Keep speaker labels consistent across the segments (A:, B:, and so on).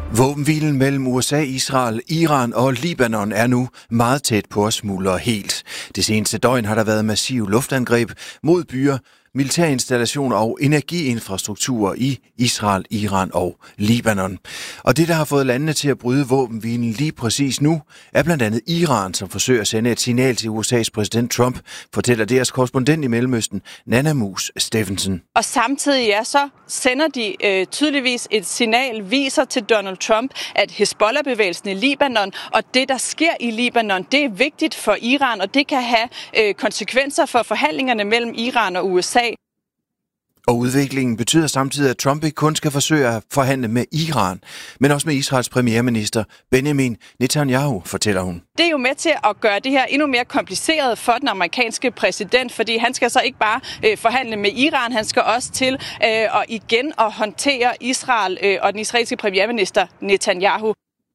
A: Våbenhvilen mellem USA, Israel, Iran og Libanon er nu meget tæt på at smuldre helt. Det seneste døgn har der været massive luftangreb mod byer, militærinstallationer og energiinfrastrukturer i Israel, Iran og Libanon. Og det, der har fået landene til at bryde våbenhvilen lige præcis nu, er blandt andet Iran, som forsøger at sende et signal til USA's præsident Trump, fortæller deres korrespondent i Mellemøsten, Nanna Mus Steffensen.
B: Og samtidig så sender de tydeligvis et signal, viser til Donald Trump, at Hezbollah-bevægelsen i Libanon og det, der sker i Libanon, det er vigtigt for Iran, og det kan have konsekvenser for forhandlingerne mellem Iran og USA.
A: Og udviklingen betyder samtidig, at Trump ikke kun skal forsøge at forhandle med Iran, men også med Israels premierminister Benjamin Netanyahu, fortæller hun.
B: Det er jo med til at gøre det her endnu mere kompliceret for den amerikanske præsident, fordi han skal så ikke bare forhandle med Iran, han skal også til at håndtere Israel og den israelske premierminister Netanyahu.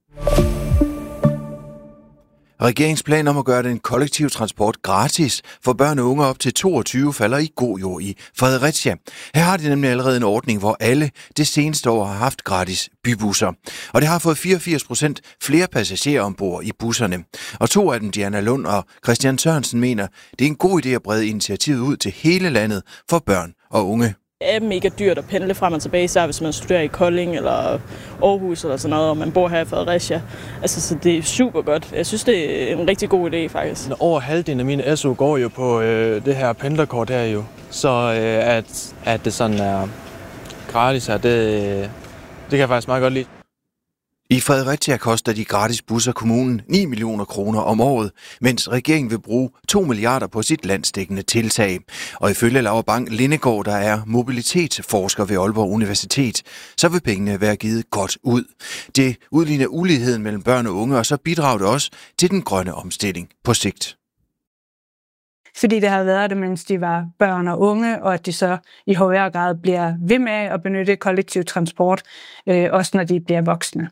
A: Regeringens plan om at gøre den kollektive transport gratis for børn og unge op til 22 falder i god jord i Fredericia. Her har de nemlig allerede en ordning, hvor alle det seneste år har haft gratis bybusser. Og det har fået 84% flere passagerer ombord i busserne. Og to af dem, Diana Lund og Christian Sørensen, mener, det er en god idé at brede initiativet ud til hele landet for børn og unge.
C: Det er mega dyrt at pendle frem og tilbage, især hvis man studerer i Kolding eller Aarhus eller sådan noget, og man bor her i Fredericia. Altså, så det er super godt. Jeg synes, det er en rigtig god idé, faktisk.
D: Over halvdelen af mine SU går jo på det her pendlerkort her jo. Så at det sådan er gratis her, det kan jeg faktisk meget godt lide.
A: I Fredericia koster de gratis busser kommunen 9 millioner kroner om året, mens regeringen vil bruge 2 milliarder på sit landsdækkende tiltag. Og ifølge Laura Bang Lindegaard, der er mobilitetsforsker ved Aalborg Universitet, så vil pengene være givet godt ud. Det udligner uligheden mellem børn og unge, og så bidrager det også til den grønne omstilling på sigt.
E: Fordi det har været det, mens de var børn og unge, og at de så i højere grad bliver ved med at benytte kollektiv transport, også når de bliver voksne.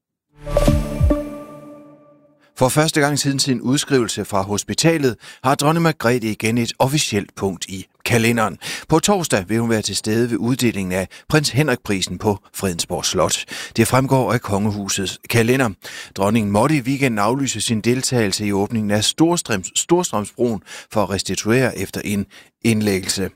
A: For første gang siden sin udskrivelse fra hospitalet har dronning Margrethe igen et officielt punkt i kalenderen. På torsdag vil hun være til stede ved uddelingen af Prins Henrik-prisen på Fredensborg Slot. Det fremgår af kongehusets kalender. Dronningen måtte i weekenden aflyse sin deltagelse i åbningen af Storstrømsbroen for at restituere efter en indlæggelse.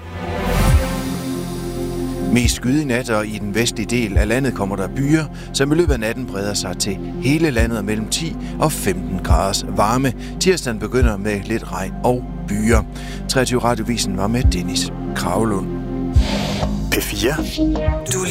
A: Mest skyde i nat, og i den vestlige del af landet kommer der byer, som i løbet af natten breder sig til hele landet mellem 10 og 15 graders varme. Tirsdagen begynder med lidt regn og byer. 23 Radiovisen var med Dennis Kravlund.
F: P4.